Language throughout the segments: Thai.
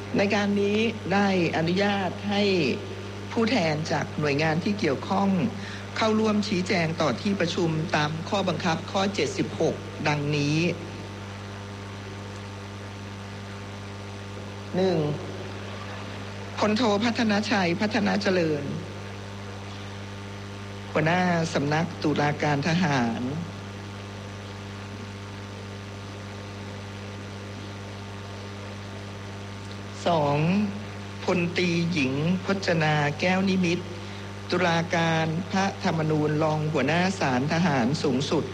ในการนี้ได้อนุญาตให้ผู้แทนจากหน่วยงานที่เกี่ยวข้องเข้าร่วมชี้แจงต่อที่ประชุมตามข้อบังคับข้อ76ดังนี้ 1. พลโทพัฒนาชัยพัฒนาเจริญหัวหน้าสำนักตุลาการทหาร 2. พลตรีหญิงพจนาแก้วนิมิตรตุลาการพระธรรมนูญรองหัวหน้าศาลทหารสูงสุด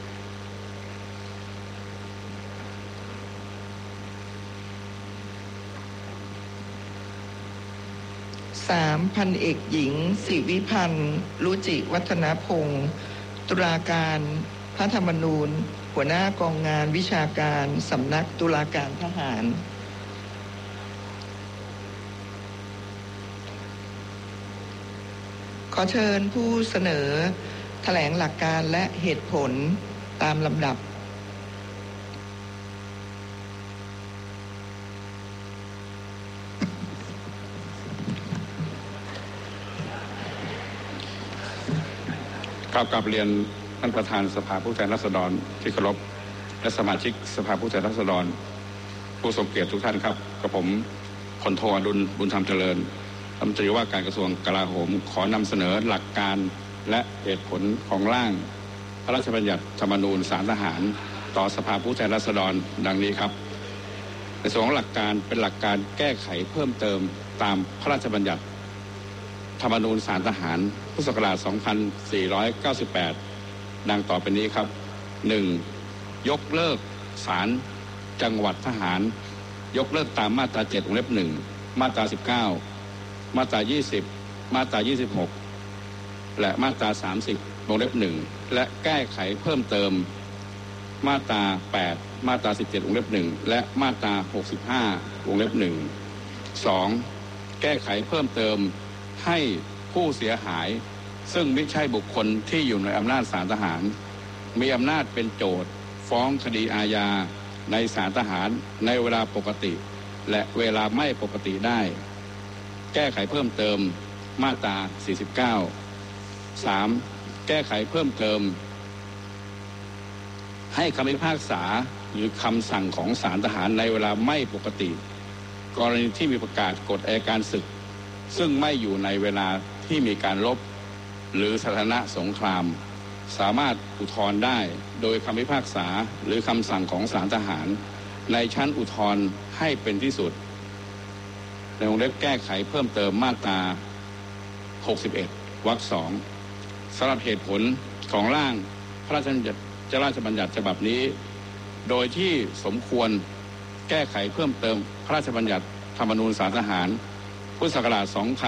3. พันเอกหญิงศิวิพันธ์รุจิวัฒนพงศ์ตุลาการพระธรรมนูญหัวหน้ากองงานวิชาการสำนักตุลาการทหารขอเชิญผู้เสนอแถลงหลักการและเหตุผลตามลำดับกราบเรียนท่านประธานสภาผู้แทนราษฎรที่เคารพและสมาชิกสภาผู้แทนราษฎรผู้ทรงเกียรติทุกท่านครับกับผมพลโทอดุลบุญธรรมเจริญรัฐมนตรีว่าการกระทรวงกลาโหมขอนำเสนอหลักการและเหตุผลของร่างพระราชบัญญัติธรรมนูญศาลทหารต่อสภาผู้แทนราษฎรดังนี้ครับในส่วนของหลักการเป็นหลักการแก้ไขเพิ่มเติมตามพระราชบัญญัติธรรมนูญศาลทหารพุทธศักราช 2498 ดังต่อไปนี้ครับ 1. ยกเลิกศาลจังหวัดทหารยกเลิกตามมาตรา 7 วงเล็บ 1 มาตรา 19 มาตรา 20 มาตรา 26 และมาตรา 30 วงเล็บ 1 และแก้ไขเพิ่มเติมมาตรา 8 มาตรา 17 วงเล็บ 1 และมาตรา 65 วงเล็บ 1 2. แก้ไขเพิ่มเติมให้ผู้เสียหายซึ่งไม่ใช่บุคคลที่อยู่ในอำนาจศาลทหารมีอำนาจเป็นโจทก์ฟ้องคดีอาญาในศาลทหารในเวลาปกติและเวลาไม่ปกติได้แก้ไขเพิ่มเติมมาตรา 49 3. แก้ไขเพิ่มเติมให้คำพิพากษาหรือคำสั่งของศาลทหารในเวลาไม่ปกติกรณีที่มีประกาศกฎอัยการศึกซึ่งไม่อยู่ในเวลาที่มีการรบหรือสถานะสงครามสามารถอุทธรณ์ได้โดยคำพิพากษาหรือคำสั่งของศาลทหารในชั้นอุทธรณ์ให้เป็นที่สุดในวงเล็บแก้ไขเพิ่มเติมมาตรา 61 วรรค 2 สำหรับเหตุผลของร่างพระราชบัญญัติฉบับนี้โดยที่สมควรแก้ไขเพิ่มเติมพระราชบัญญัติธรรมนูญศาลทหารพุทธศักราช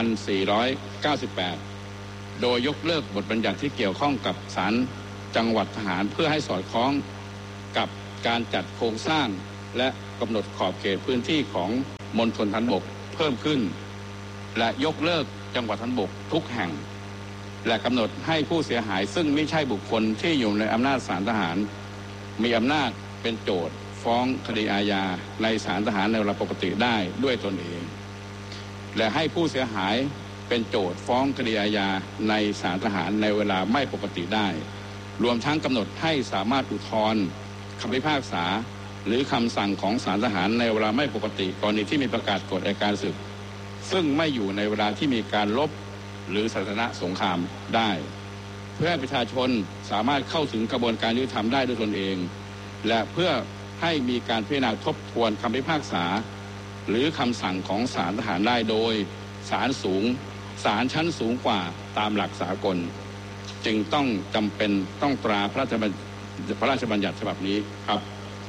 2498 โดยยกเลิกบทบัญญัติที่เกี่ยวข้องกับศาลจังหวัดทหารเพื่อให้สอดคล้องกับการจัดโครงสร้างและกำหนดขอบเขตพื้นที่ของมณฑลฐานบกเพิ่มขึ้นและยกเลิกจังหวัดฐานบกทุกแห่งและกำหนดให้ผู้เสียหายซึ่งไม่ใช่บุคคลที่อยู่ในอำนาจศาลทหารมีอำนาจเป็นโจทก์ฟ้องคดีอาญาในศาลทหารในเวลาปกติได้ด้วยตนเองและให้ผู้เสียหายเป็นโจทก์ฟ้องคดีอาญาในศาลทหารในเวลาไม่ปกติได้รวมทั้งกำหนดให้สามารถอุทธรณ์คำพิพากษาหรือคำสั่งของศาลทหารในเวลาไม่ปกติกรณีที่มีประกาศกฎอัยการศึกซึ่งไม่อยู่ในเวลาที่มีการรบหรือสถานะสงครามได้เพื่อให้ประชาชนสามารถเข้าถึงกระบวนการยุติธรรมได้ด้วยตนเองและเพื่อให้มีการพิจารณาทบทวนคำพิพากษาหรือคำสั่งของศาลทหารได้โดยศาลชั้นสูงกว่าตามหลักสากลจึงต้องจำเป็นต้องตราพระราชบัญญัติฉบับนี้ครับ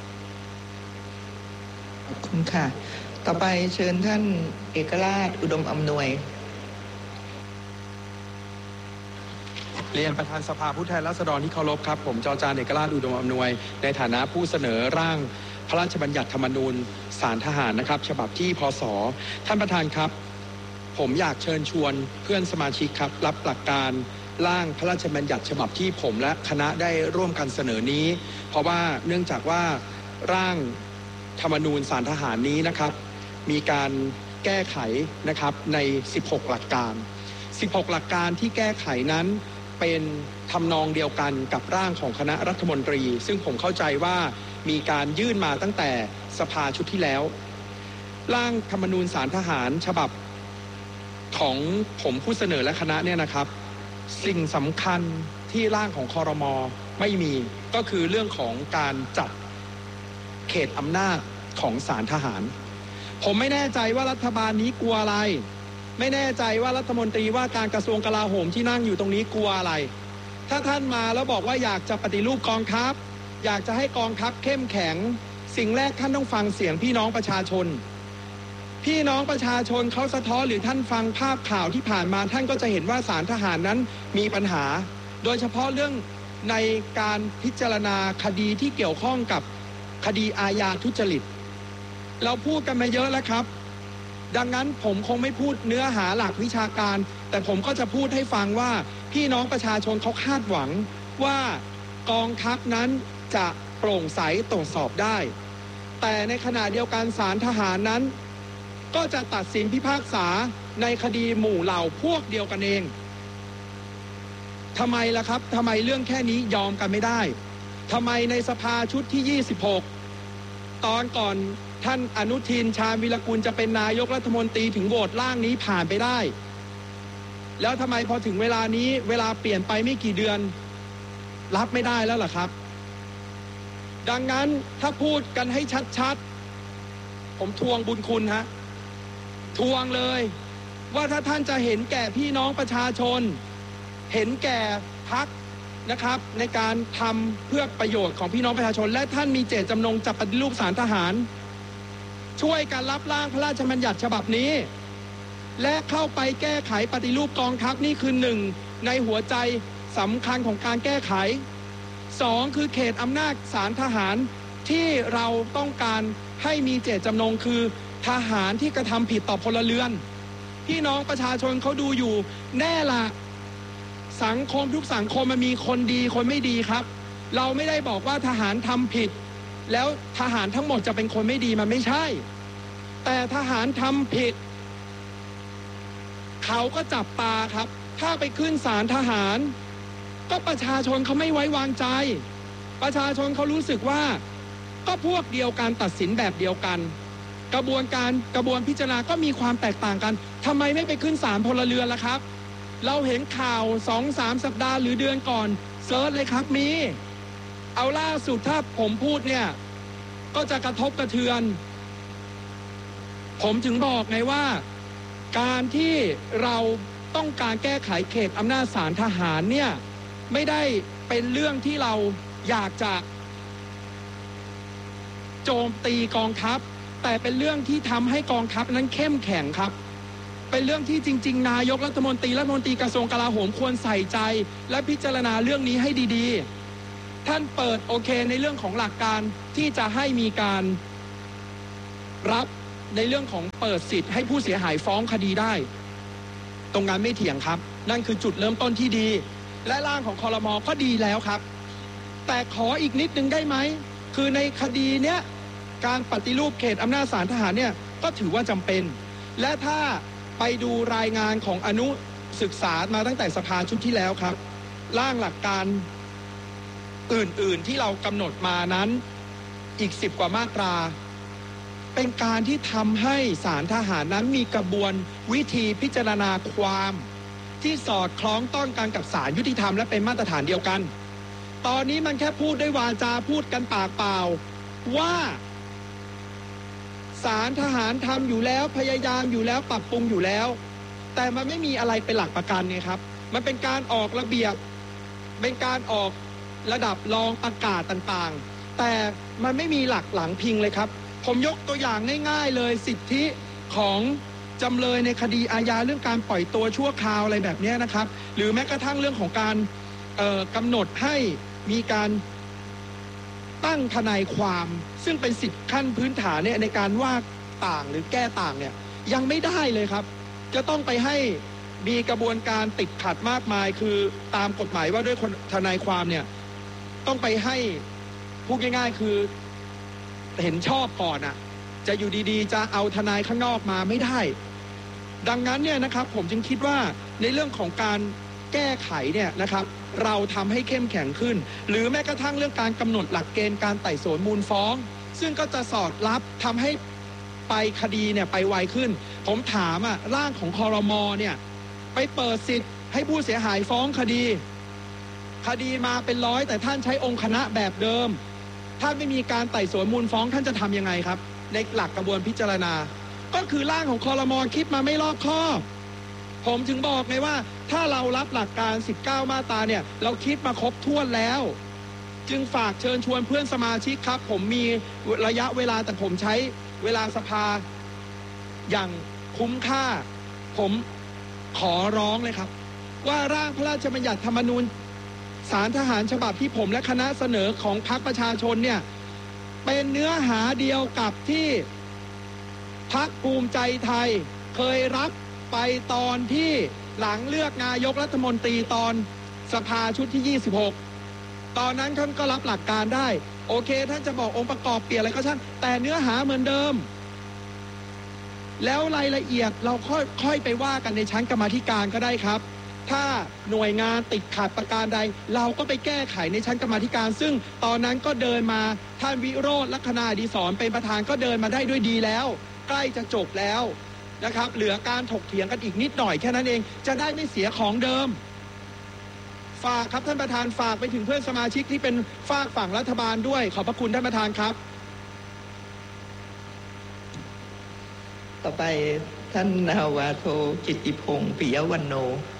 ขอบคุณค่ะต่อไปเชิญท่านเอกราชอุดมอำนวยเรียนประธานสภาผู้แทนราษฎรที่เคารพครับผมจจารย์เอกราชอุดมอำนวยในฐานะผู้เสนอร่างพระราชบัญญัติธรรมนูญศาลทหารนะครับฉบับที่พ.ศ.ท่านประธานครับผมอยากเชิญชวนเพื่อนสมาชิกครับรับหลักการร่างพระราชบัญญัติฉบับที่ผมและคณะได้ร่วมกันเสนอนี้เพราะว่าเนื่องจากว่าร่างธรรมนูญศาลทหารนี้นะครับมีการแก้ไขนะครับใน16หลักการ16หลักการที่แก้ไขนั้นเป็นทำนองเดียวกันกับร่างของคณะรัฐมนตรีซึ่งผมเข้าใจว่ามีการยื่นมาตั้งแต่สภาชุดที่แล้วร่างธรรมนูญศาลทหารฉบับของผมผู้เสนอและคณะเนี่ยนะครับสิ่งสำคัญที่ร่างของครม.ไม่มีก็คือเรื่องของการจัดเขตอำนาจของศาลทหารผมไม่แน่ใจว่ารัฐบาลนี้กลัวอะไรไม่แน่ใจว่ารัฐมนตรีว่าการกระทรวงกลาโหมที่นั่งอยู่ตรงนี้กลัวอะไรถ้าท่านมาแล้วบอกว่าอยากจะปฏิรูปกองทัพอยากจะให้กองทัพเข้มแข็งสิ่งแรกท่านต้องฟังเสียงพี่น้องประชาชนพี่น้องประชาชนเขาสะท้อนหรือท่านฟังภาพข่าวที่ผ่านมาท่านก็จะเห็นว่าศาลทหารนั้นมีปัญหาโดยเฉพาะเรื่องในการพิจารณาคดีที่เกี่ยวข้องกับคดีอาญาทุจริตเราพูดกันมาเยอะแล้วครับดังนั้นผมคงไม่พูดเนื้อหาหลักวิชาการแต่ผมก็จะพูดให้ฟังว่าพี่น้องประชาชนเขาคาดหวังว่ากองทัพนั้นจะโปร่งใสตรวจสอบได้แต่ในขณะเดียวกันศาลทหารนั้นก็จะตัดสินพิพากษาในคดีหมู่เหล่าพวกเดียวกันเองทำไมล่ะครับทำไมเรื่องแค่นี้ยอมกันไม่ได้ทำไมในสภาชุดที่26ตอนก่อนท่านอนุทินชาญวิรกุลจะเป็นนายกรัฐมนตรีถึงโหวตร่างนี้ผ่านไปได้แล้วทำไมพอถึงเวลานี้เวลาเปลี่ยนไปไม่กี่เดือนรับไม่ได้แล้วล่ะครับดังนั้นถ้าพูดกันให้ชัดๆผมทวงบุญคุณฮะทวงเลยว่าถ้าท่านจะเห็นแก่พี่น้องประชาชนเห็นแก่พรรคนะครับในการทำเพื่อประโยชน์ของพี่น้องประชาชนและท่านมีเจตจำนงจะปฏิรูปศาลทหารช่วยกันรับร่างพระราชบัญญัติฉบับนี้และเข้าไปแก้ไขปฏิรูปกองทัพนี่คือหนึ่งในหัวใจสำคัญของการแก้ไขสองคือเขตอำนาจศาลทหารที่เราต้องการให้มีเจตจำนงคือทหารที่กระทำผิดต่อพลเรือนพี่น้องประชาชนเขาดูอยู่แน่ละสังคมทุกสังคมมันมีคนดีคนไม่ดีครับเราไม่ได้บอกว่าทหารทำผิดแล้วทหารทั้งหมดจะเป็นคนไม่ดีมันไม่ใช่แต่ทหารทำผิดเขาก็จับตาครับถ้าไปขึ้นศาลทหารก็ประชาชนเขาไม่ไว้วางใจประชาชนเขารู้สึกว่าก็พวกเดียวกันตัดสินแบบเดียวกันกระบวนพิจารณาก็มีความแตกต่างกันทำไมไม่ไปขึ้นศาลพลเรือนล่ะครับเราเห็นข่าว 2-3 สัปดาห์หรือเดือนก่อนเซิร์ชเลยครับมีเอาล่าสุดถ้าผมพูดเนี่ยก็จะกระทบกระเทือนผมถึงบอกไงว่าการที่เราต้องการแก้ไขเขตอำนาจศาลทหารเนี่ยไม่ได้เป็นเรื่องที่เราอยากจะโจมตีกองทัพแต่เป็นเรื่องที่ทำให้กองทัพนั้นเข้มแข็งครับเป็นเรื่องที่จริงๆนายกรัฐมนตรีกระทรวงกลาโหมควรใส่ใจและพิจารณาเรื่องนี้ให้ดีๆท่านเปิดโอเคในเรื่องของหลักการที่จะให้มีการรับในเรื่องของเปิดสิทธิ์ให้ผู้เสียหายฟ้องคดีได้ตรงนั้นไม่เถียงครับนั่นคือจุดเริ่มต้นที่ดีและร่างของครม.ก็ดีแล้วครับแต่ขออีกนิดนึงได้ไหมคือในคดีเนี้ยการปฏิรูปเขตอำนาจศาลทหารเนี่ยก็ถือว่าจำเป็นและถ้าไปดูรายงานของอนุศึกษามาตั้งแต่สภาชุดที่แล้วครับร่างหลักการอื่นๆที่เรากำหนดมานั้นอีก10 กว่ามาตราเป็นการที่ทำให้ศาลทหารนั้นมีกระบวนวิธีพิจารณาความที่สอดคล้องต้องกันกับศาลยุติธรรมและเป็นมาตรฐานเดียวกันตอนนี้มันแค่พูดด้วยวาจาพูดกันปากเปล่าว่าศาลทหารทำอยู่แล้วพยายามอยู่แล้วปรับปรุงอยู่แล้วแต่มันไม่มีอะไรเป็นหลักประกันไงครับมันเป็นการออกระเบียบเป็นการออกระดับรองประกาศต่างๆแต่มันไม่มีหลักหลังพิงเลยครับผมยกตัวอย่างง่ายๆเลยสิทธิของจำเลยในคดีอาญาเรื่องการปล่อยตัวชั่วคราวอะไรแบบนี้นะครับหรือแม้กระทั่งเรื่องของการกำหนดให้มีการตั้งทนายความซึ่งเป็นสิทธิขั้นพื้นฐานเนี่ยในการว่าต่างหรือแก้ต่างเนี่ยยังไม่ได้เลยครับจะต้องไปให้มีกระบวนการติดขัดมากมายคือตามกฎหมายว่าด้วยทนายความเนี่ยต้องไปให้พูดง่ายๆคือเห็นชอบก่อนจะอยู่ดีๆจะเอาทนายข้างนอกมาไม่ได้ดังนั้นเนี่ยนะครับผมจึงคิดว่าในเรื่องของการแก้ไขเนี่ยนะครับเราทำให้เข้มแข็งขึ้นหรือแม้กระทั่งเรื่องการกำหนดหลักเกณฑ์การไต่สวนมูลฟ้องซึ่งก็จะสอดรับทำให้ไปคดีเนี่ยไปไวขึ้นผมถามร่างของครม.เนี่ยไปเปิดสิทธิ์ให้ผู้เสียหายฟ้องคดีมาเป็นร้อยแต่ท่านใช้องค์คณะแบบเดิมท่านไม่มีการไต่สวนมูลฟ้องท่านจะทำยังไงครับในหลักกระบวนพิจารณาก็คือร่างของครม.คิดมาไม่รอบคอบผมถึงบอกไงว่าถ้าเรารับหลักการ19มาตราเนี่ยเราคิดมาครบถ้วนแล้วจึงฝากเชิญชวนเพื่อนสมาชิกครับผมมีระยะเวลาแต่ผมใช้เวลาสภาอย่างคุ้มค่าผมขอร้องเลยครับว่าร่างพระราชบัญญัติธรรมนูญศาลทหารฉบับที่ผมและคณะเสนอของพรรคประชาชนเนี่ยเป็นเนื้อหาเดียวกับที่พรรคภูมิใจไทยเคยรับไปตอนที่หลังเลือกนายกรัฐมนตรีตอนสภาชุดที่26ตอนนั้นท่านก็รับหลักการได้โอเคท่านจะบอกองค์ประกอบเปลี่ยนอะไรก็ช่างแต่เนื้อหาเหมือนเดิมแล้วรายละเอียดเราค่อยไปว่ากันในชั้นกรรมาธิการก็ได้ครับถ้าหน่วยงานติดขัดประการใดเราก็ไปแก้ไขในชั้นกรรมาธิการซึ่งตอนนั้นก็เดินมาท่านวิโรจน์ ลัคนาอดิศรเป็นประธานก็เดินมาได้ด้วยดีแล้วใกล้จะจบแล้วนะครับเหลือการถกเถียงกันอีกนิดหน่อยแค่นั้นเองจะได้ไม่เสียของเดิมฝากครับท่านประธานฝากไปถึงเพื่อนสมาชิกที่เป็นฝากฝั่งรัฐบาลด้วยขอบพระคุณท่านประธานครับต่อไปท่านนาวาโทกิตติพงษ์ปิยวรรณโน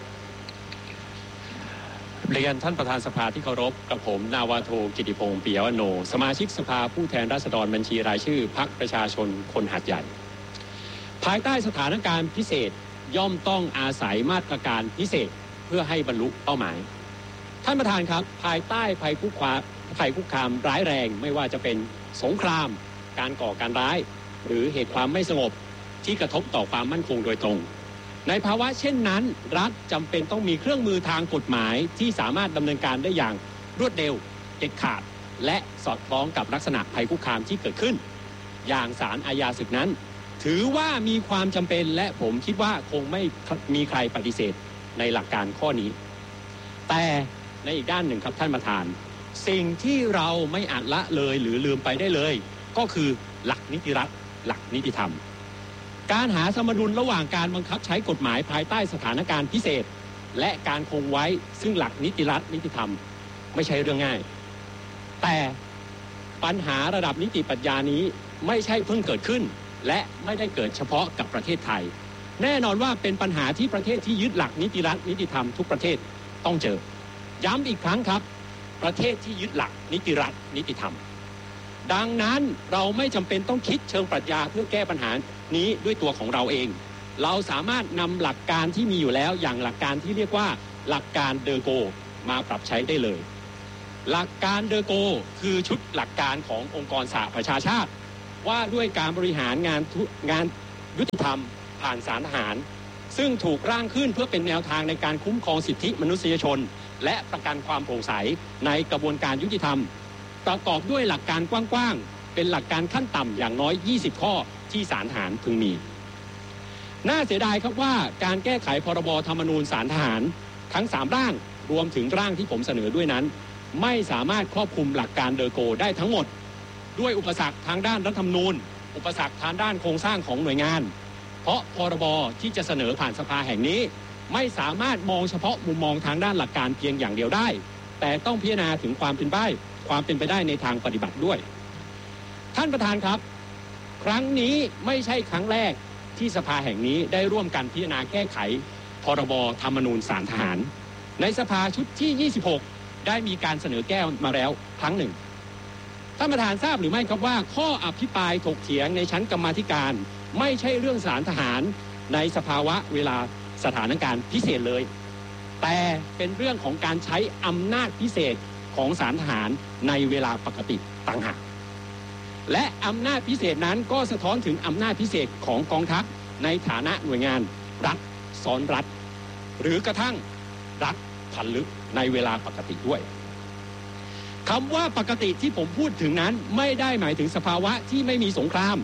เรียนท่านประธานสภาที่เคารพกับผมนาวาโทกิตติพงษ์ปิยวรรณโนสมาชิกสภาผู้แทนราษฎรบัญชีรายชื่อพรรคประชาชนคนหาดใหญ่ภายใต้สถานการณ์พิเศษย่อมต้องอาศัยมาตรการพิเศษเพื่อให้บรรลุเป้าหมายท่านประธานครับภายใต้ภัยคุกคามร้ายแรงไม่ว่าจะเป็นสงครามการก่อการร้ายหรือเหตุความไม่สงบที่กระทบต่อความมั่นคงโดยตรงในภาวะเช่นนั้นรัฐจำเป็นต้องมีเครื่องมือทางกฎหมายที่สามารถดำเนินการได้อย่างรวดเร็วเด็ดขาดและสอดคล้องกับลักษณะภัยคุกคามที่เกิดขึ้นอย่างศาลอาญาศึกนั้นถือว่ามีความจำเป็นและผมคิดว่าคงไม่มีใครปฏิเสธในหลักการข้อนี้แต่ในอีกด้านหนึ่งครับท่านประธานสิ่งที่เราไม่อาจละเลยหรือลืมไปได้เลยก็คือหลักนิติรัฐหลักนิติธรรมการหาสมดุลระหว่างการบังคับใช้กฎหมายภายใต้สถานการณ์พิเศษและการคงไว้ซึ่งหลักนิติรัฐนิติธรรมไม่ใช่เรื่องง่ายแต่ปัญหาระดับนิติปรัชญานี้ไม่ใช่เพิ่งเกิดขึ้นและไม่ได้เกิดเฉพาะกับประเทศไทยแน่นอนว่าเป็นปัญหาที่ประเทศที่ยึดหลักนิติรัฐนิติธรรมทุกประเทศต้องเจอย้ำอีกครั้งครับประเทศที่ยึดหลักนิติรัฐนิติธรรมดังนั้นเราไม่จำเป็นต้องคิดเชิงปรัชญาเพื่อแก้ปัญหานี้ด้วยตัวของเราเองเราสามารถนำหลักการที่มีอยู่แล้วอย่างหลักการที่เรียกว่าหลักการเดอโกมาปรับใช้ได้เลยหลักการเดอโกคือชุดหลักการขององค์กรสหประชาชาติว่าด้วยการบริหารงานยุติธรรมผ่านศาลทหารซึ่งถูกร่างขึ้นเพื่อเป็นแนวทางในการคุ้มครองสิทธิมนุษยชนและประกันความโปร่งใสในกระบวนการยุติธรรมประกอบด้วยหลักการกว้างๆเป็นหลักการขั้นต่ำอย่างน้อย20ข้อที่ศาลทหารพึงมีน่าเสียดายครับว่าการแก้ไขพรบธรรมนูญศาลทหารทั้ง3ร่างรวมถึงร่างที่ผมเสนอด้วยนั้นไม่สามารถครอบคลุมหลักการเดอโกได้ทั้งหมดด้วยอุปสรรคทางด้านรัฐธรรมนูญอุปสรรคทางด้านโครงสร้างของหน่วยงานเพราะพรบที่จะเสนอผ่านสภาแห่งนี้ไม่สามารถมองเฉพาะมุมมองทางด้านหลักการเพียงอย่างเดียวได้แต่ต้องพิจารณาถึงความเป็นไปได้ในทางปฏิบัติด้วยท่านประธานครับครั้งนี้ไม่ใช่ครั้งแรกที่สภาแห่งนี้ได้ร่วมกันพิจารณาแก้ไขพรบธรรมนูญศาลทหารในสภาชุดที่26ได้มีการเสนอแก้มาแล้วครั้งหนึ่งท่านประธานทราบหรือไม่ครับว่าข้ออภิปรายถกเถียงในชั้นกรรมาธิการไม่ใช่เรื่องศาลทหารในสภาวะเวลาสถานการณ์พิเศษเลยแต่เป็นเรื่องของการใช้อำนาจพิเศษของศาลทหารในเวลาปกติต่างหากและอำนาจพิเศษนั้นก็สะท้อนถึงอำนาจพิเศษของกองทัพในฐานะหน่วยงานรัฐซ้อนรัฐหรือกระทั่งรัฐพันลึกในเวลาปกติด้วยคำว่าปกติที่ผมพูดถึงนั้นไม่ได้หมายถึงสภาวะที่ไม่มีสงคราม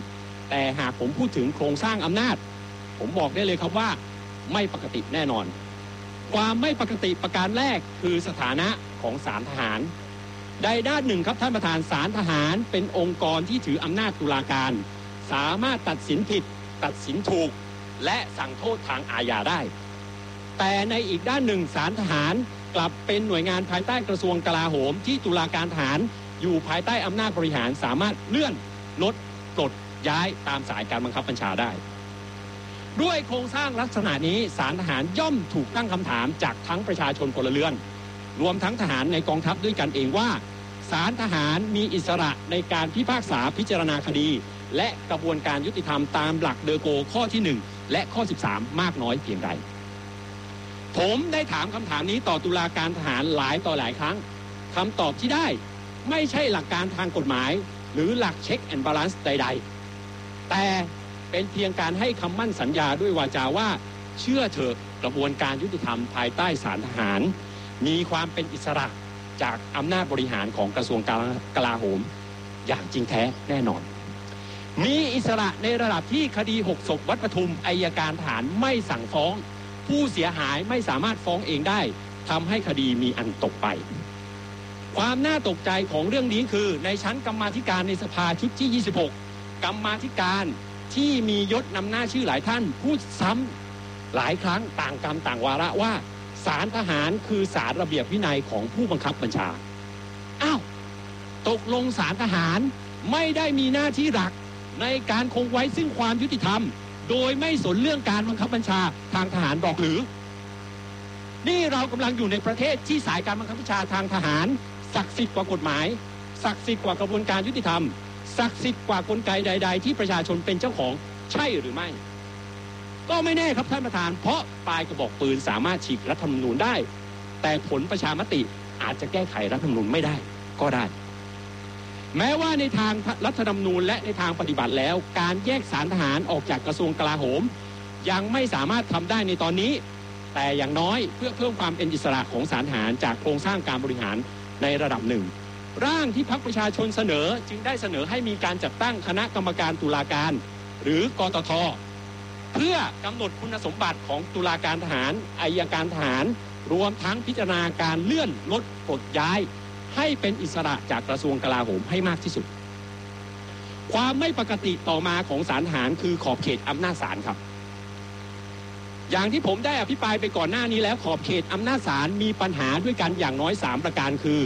แต่หากผมพูดถึงโครงสร้างอำนาจผมบอกได้เลยครับว่าไม่ปกติแน่นอนความไม่ปกติประการแรกคือสถานะของศาลทหารใดด้านหนึ่งครับท่านประธานศาลทหารเป็นองค์กรที่ถืออำนาจตุลาการสามารถตัดสินผิดตัดสินถูกและสั่งโทษทางอาญาได้แต่ในอีกด้านหนึ่งศาลทหารกลับเป็นหน่วยงานภายใต้กระทรวงกลาโหมที่ตุลาการทหารอยู่ภายใต้อำนาจบริหารสามารถเลื่อนลดปลดย้ายตามสายการบังคับบัญชาได้ด้วยโครงสร้างลักษณะนี้ศาลทหารย่อมถูกตั้งคำถามจากทั้งประชาชนพลเรือนรวมทั้งทหารในกองทัพด้วยกันเองว่าศาลทหารมีอิสระในการพิพากษาพิจารณาคดีและกระบวนการยุติธรรมตามหลักเดอโกข้อที่1และข้อ13มากน้อยเพียงใดผมได้ถามคำถามนี้ต่อตุลาการทหารหลายต่อหลายครั้งคำตอบที่ได้ไม่ใช่หลักการทางกฎหมายหรือหลักเช็คแอนด์บาลานซ์ใดๆแต่เป็นเพียงการให้คำมั่นสัญญาด้วยวาจาว่าเชื่อเถอะกระบวนการยุติธรรมภายใต้ศาลทหารมีความเป็นอิสระจากอำนาจบริหารของกระทรวงกลาโหมอย่างจริงแท้แน่นอนมีอิสระในระดับที่คดี6ศพวัดปทุมอัยการทหารไม่สั่งฟ้องผู้เสียหายไม่สามารถฟ้องเองได้ทำให้คดีมีอันตกไปความน่าตกใจของเรื่องนี้คือในชั้นกรรมาธิการในสภาชุดที่26กรรมาธิการที่มียศนำหน้าชื่อหลายท่านพูดซ้ำหลายครั้งต่างกรรมต่างวาระว่าศาลทหารคือศาลระเบียบวินัยของผู้บังคับบัญชาอ้าวตกลงศาลทหารไม่ได้มีหน้าที่หลักในการคงไว้ซึ่งความยุติธรรมโดยไม่สนเรื่องการบังคับบัญชาทางทหารหรอกหรือนี่เรากำลังอยู่ในประเทศที่สายการบังคับบัญชาทางทหารศักดิ์สิทธิ์กว่ากฎหมายศักดิ์สิทธิ์กว่ากระบวนการยุติธรรมศักดิ์สิทธิ์กว่ากลไกใดๆที่ประชาชนเป็นเจ้าของใช่หรือไม่ก็ไม่แน่ครับท่านประธานเพราะปลายกระบอกปืนสามารถฉีกรัฐธรรมนูญได้แต่ผลประชามติอาจจะแก้ไขรัฐธรรมนูญไม่ได้ก็ได้แม้ว่าในทางรัฐธรรมนูญและในทางปฏิบัติแล้วการแยกศาลทหารออกจากกระทรวงกลาโหมยังไม่สามารถทำได้ในตอนนี้แต่อย่างน้อยเพื่อเพิ่มความเป็นอิสระของศาลทหารจากโครงสร้างการบริหารในระดับหนึ่งร่างที่พรรคประชาชนเสนอจึงได้เสนอให้มีการจัดตั้งคณะกรรมการตุลาการหรือกตท.เพื่อกำหนดคุณสมบัติของตุลาการทหารอัยการทหารรวมทั้งพิจารณาการเลื่อนลดปลดย้ายให้เป็นอิสระจากกระทรวงกลาโหมให้มากที่สุดความไม่ปกติต่อมาของศาลทหารคือขอบเขตอำนาจศาลครับอย่างที่ผมได้อภิปรายไปก่อนหน้านี้แล้วขอบเขตอำนาจศาลมีปัญหาด้วยกันอย่างน้อย3ประการคือ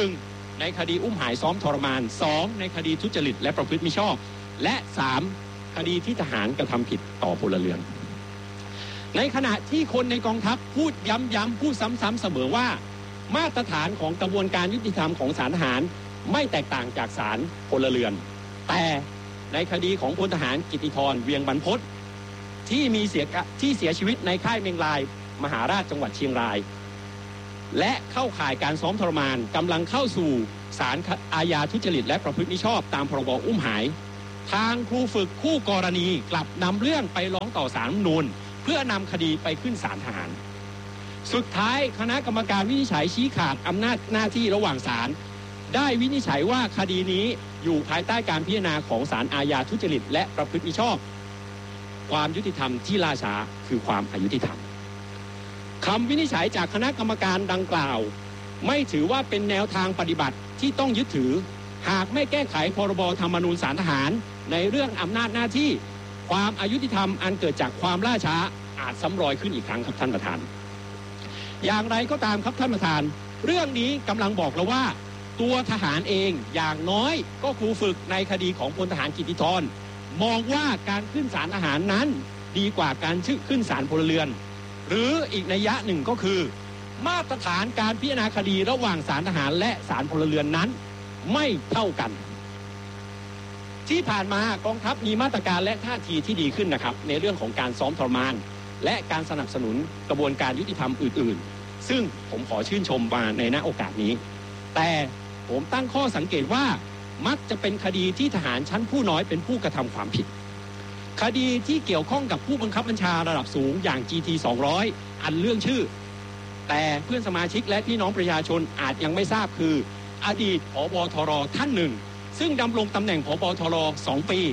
1. ในคดีอุ้มหายซ้อมทรมาน 2. ในคดีทุจริตและประพฤติมิชอบและ 3. คดีที่ทหารกระทำผิดต่อพลเรือนในขณะที่คนในกองทัพพูดย้ำพูดซ้ำๆเสมอว่ามาตรฐานของกระบวนการยุติธรรมของศาลทหารไม่แตกต่างจากศาลพลเรือนแต่ในคดีของพลทหารกิติธรเวียงบรรพตที่เสียชีวิตในค่ายเมงรายมหาราชจังหวัดเชียงรายและเข้าข่ายการซ้อมทรมานกำลังเข้าสู่ศาลอาญาทุจริตและประพฤติมิชอบตามพรบอุ้มหายทางครูฝึกคู่กรณีกลับนำเรื่องไปร้องต่อศาลรัฐธรรมนูญเพื่อนำคดีไปขึ้นศาลทหารสุดท้ายคณะกรรมการวินิจฉัยชี้ขาดอำนาจหน้าที่ระหว่างศาลได้วินิจฉัยว่าคดีนี้อยู่ภายใต้การพิจารณาของศาลอาญาทุจริตและประพฤติมิชอบความยุติธรรมที่ล่าช้าคือความอยุติธรรมคำวินิจฉัยจากคณะกรรมการดังกล่าวไม่ถือว่าเป็นแนวทางปฏิบัติที่ต้องยึดถือหากไม่แก้ไขพรบธรรมนูญศาลทหารในเรื่องอำนาจหน้าที่ความอยุติธรรมอันเกิดจากความล่าช้าอาจซ้ำรอยขึ้นอีกครั้งครับท่านประธานอย่างไรก็ตามครับท่านประธานเรื่องนี้กำลังบอกเราว่าตัวทหารเองอย่างน้อยก็ครูฝึกในคดีของพลทหารกิติธรมองว่าการขึ้นศาลทหารนั้นดีกว่าการขึ้นศาลพลเรือนหรืออีกนัยยะหนึ่งก็คือมาตรฐานการพิจารณาคดีระหว่างศาลทหารและศาลพลเรือนนั้นไม่เท่ากันที่ผ่านมากองทัพมีมาตรการและท่าทีที่ดีขึ้นนะครับในเรื่องของการซ้อมทรมานและการสนับสนุนกระบวนการยุติธรรมอื่นๆซึ่งผมขอชื่นชมมาในณโอกาสนี้แต่ผมตั้งข้อสังเกตว่ามักจะเป็นคดีที่ทหารชั้นผู้น้อยเป็นผู้กระทำความผิดคดีที่เกี่ยวข้องกับผู้บังคับบัญชาระดับสูงอย่าง GT 200อันเรื่องชื่อแต่เพื่อนสมาชิกและพี่น้องประชาชนอาจยังไม่ทราบคืออดีตผบ.ทร.ท่านหนึ่งซึ่งดำรงตำแหน่งผบ.ทร. 2 ปี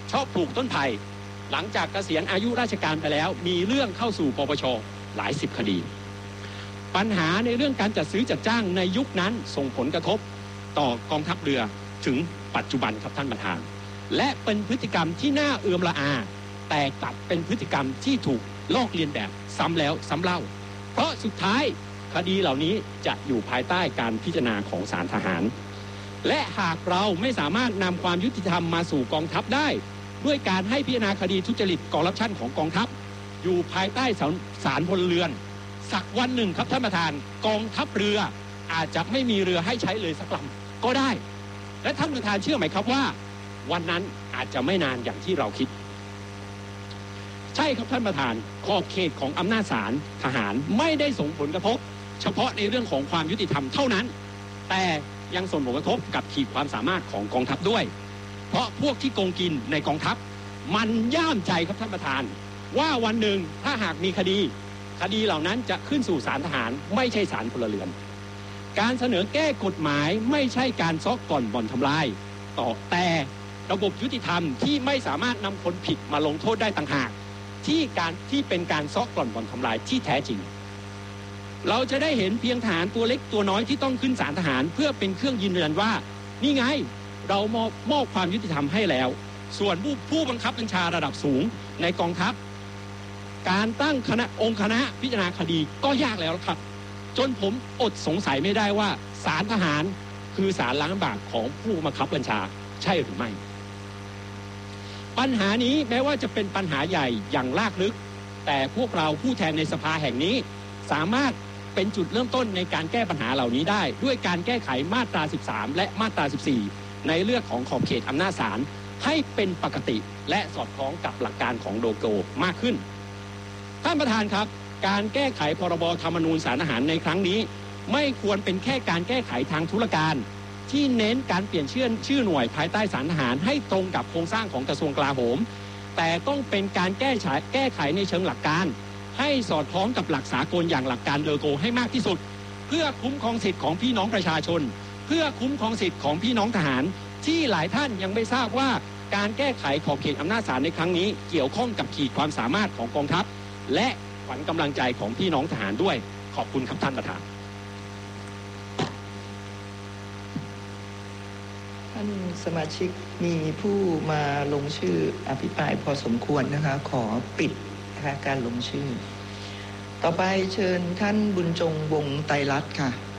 ชอบปลูกต้นไผ่หลังจากเกษียณอายุราชการไปแล้วมีเรื่องเข้าสู่ปปช.หลาย10 คดีปัญหาในเรื่องการจัดซื้อจัดจ้างในยุคนั้นส่งผลกระทบต่อกองทัพเรือถึงปัจจุบันครับท่านประธานและเป็นพฤติกรรมที่น่าเอือมระอาแต่กลับเป็นพฤติกรรมที่ถูกลอกเลียนแบบซ้ำแล้วซ้ำเล่าเพราะสุดท้ายคดีเหล่านี้จะอยู่ภายใต้การพิจารณาของศาลทหารและหากเราไม่สามารถนำความยุติธรรมมาสู่กองทัพได้ด้วยการให้พิจารณาคดีทุจริตคอร์รัปชันของกองทัพอยู่ภายใต้ศาลพลเรือนสักวันหนึ่งครับท่านประธานกองทัพเรืออาจจะไม่มีเรือให้ใช้เลยสักลำก็ได้และท่านประธานเชื่อไหมครับว่าวันนั้นอาจจะไม่นานอย่างที่เราคิดใช่ครับท่านประธานขอบเขตของอำนาจศาลทหารไม่ได้ส่งผลกระทบเฉพาะในเรื่องของความยุติธรรมเท่านั้นแต่ยังส่งผลกระทบกับขีดความสามารถของกองทัพด้วยเพราะพวกที่โกงกินในกองทัพมันย่ามใจครับท่านประธานว่าวันหนึ่งถ้าหากมีคดีเหล่านั้นจะขึ้นสู่ศาลทหารไม่ใช่ศาลพลเรือนการเสนอแก้กฎหมายไม่ใช่การซอกก่อนบ่อนทำลายแต่ระบบยุติธรรมที่ไม่สามารถนำคนผิดมาลงโทษได้ต่างหากที่เป็นการซอกก่อนบ่อนทำลายที่แท้จริงเราจะได้เห็นเพียงทหารตัวเล็กตัวน้อยที่ต้องขึ้นศาลทหารเพื่อเป็นเครื่องยืนยันว่านี่ไงเรามอบความยุติธรรมให้แล้วส่วนผู้บังคับบัญชาระดับสูงในกองทัพการตั้งองค์คณะพิจารณาคดีก็ยากแล้วครับจนผมอดสงสัยไม่ได้ว่าศาลทหารคือศาลล้างบาปของผู้บังคับบัญชาใช่หรือไม่ปัญหานี้แม้ว่าจะเป็นปัญหาใหญ่อย่างลากลึกแต่พวกเราผู้แทนในสภาแห่งนี้สามารถเป็นจุดเริ่มต้นในการแก้ปัญหาเหล่านี้ได้ด้วยการแก้ไขมาตรา 13 และมาตรา 14 ในเรื่องของขอบเขตอำนาจศาลให้เป็นปกติและสอดคล้องกับหลักการของโดโกมากขึ้นท่านประธานครับการแก้ไขพรบธรรมนูญศาลทหารในครั้งนี้ไม่ควรเป็นแค่การแก้ไขทางธุรการที่เน้นการเปลี่ยนชื่อหน่วยภายใต้ศาลทหารให้ตรงกับโครงสร้างของกระทรวงกลาโหมแต่ต้องเป็นการแก้ไขในเชิงหลักการให้สอดคล้องกับหลักสากลอย่างหลักการโดโกให้มากที่สุดเพื่อคุ้มครองสิทธิ์ของพี่น้องประชาชนเพื่อคุ้มครองสิทธิ์ของพี่น้องทหารที่หลายท่านยังไม่ทราบว่าการแก้ไขขอบเขตอำนาจศาลในครั้งนี้เกี่ยวข้องกับขีดความสามารถของกองทัพและขวัญกำลังใจของพี่น้องทหารด้วยขอบคุณครับท่านประธานท่านสมาชิกมีผู้มาลงชื่ออภิปรายพอสมควรนะคะขอปิดนะคะการลงชื่อต่อไปเชิญท่านบุญจงวงศ์ไตรรัตน์ค่ะ